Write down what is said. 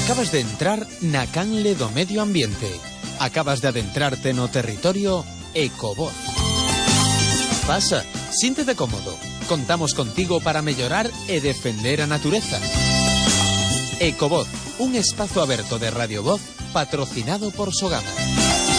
Acabas de entrar na canle do medio ambiente. Acabas de adentrarte no territorio Ecovoz. Pasa, siéntete cómodo. Contamos contigo para mellorar e defender a natureza. Ecovoz, un espazo aberto de Radio Voz patrocinado por Sogama.